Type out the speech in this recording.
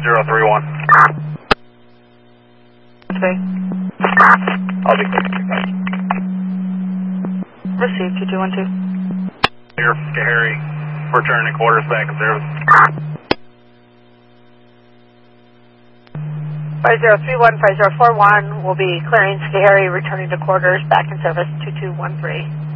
5031. Okay. I'll be quick. Received, 2212. Here, Harry, returning quarters back in service. 5031, 5041 will be clearing Harry, returning to quarters, back in service, 2213.